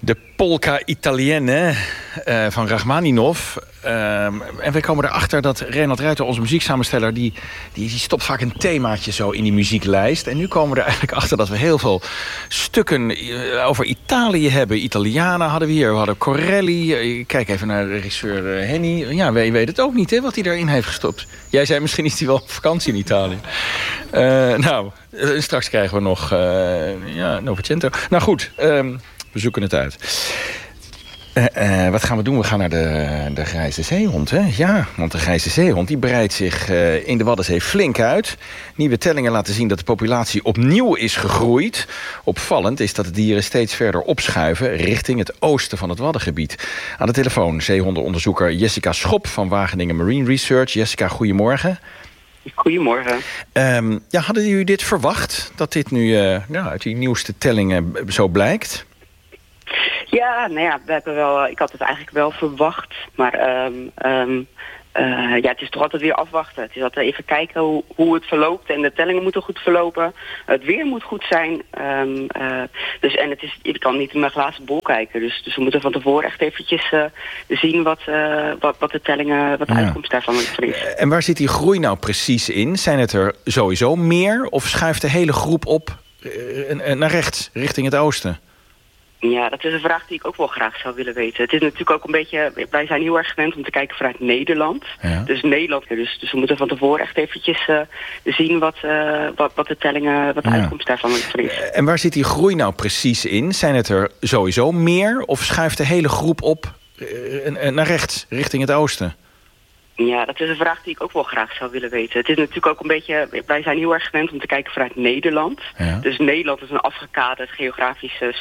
De Polka Italienne van Rachmaninov. En we komen erachter dat Renald Ruiter, onze muzieksamensteller... die stopt vaak een themaatje zo in die muzieklijst. En nu komen we er eigenlijk achter dat we heel veel stukken over Italië hebben. Italianen hadden we hier. We hadden Corelli. Ik kijk even naar regisseur Henny. Ja, wij weten het ook niet, hè, wat hij daarin heeft gestopt. Jij zei, misschien is hij wel op vakantie in Italië. Straks krijgen we nog Novecento. Nou goed, we zoeken het uit. Wat gaan we doen? We gaan naar de grijze zeehond, hè? Ja, want de grijze zeehond die breidt zich in de Waddenzee flink uit. Nieuwe tellingen laten zien dat de populatie opnieuw is gegroeid. Opvallend is dat de dieren steeds verder opschuiven richting het oosten van het Waddengebied. Aan de telefoon zeehondenonderzoeker Jessica Schop van Wageningen Marine Research. Jessica, goedemorgen. Goedemorgen. Hadden jullie dit verwacht? Dat dit nu uit die nieuwste tellingen zo blijkt? Ja, ik had het eigenlijk wel verwacht. Maar het is toch altijd weer afwachten. Het is altijd even kijken hoe het verloopt. En de tellingen moeten goed verlopen. Het weer moet goed zijn. Je kan niet in mijn glazen bol kijken. Dus we moeten van tevoren echt eventjes zien wat de tellingen, wat de uitkomst daarvan is. En waar zit die groei nou precies in? Zijn het er sowieso meer? Of schuift de hele groep op naar rechts, richting het oosten? Ja, dat is een vraag die ik ook wel graag zou willen weten. Het is natuurlijk ook een beetje... Wij zijn heel erg gewend om te kijken vanuit Nederland. Ja. Dus Nederland. Dus we moeten van tevoren echt eventjes zien wat de tellingen, wat de uitkomst daarvan is. En waar zit die groei nou precies in? Zijn het er sowieso meer? Of schuift de hele groep op naar rechts, richting het oosten? Ja, dat is een vraag die ik ook wel graag zou willen weten. Het is natuurlijk ook een beetje... Wij zijn heel erg gewend om te kijken vanuit Nederland. Ja. Dus Nederland is een afgekaderd geografisch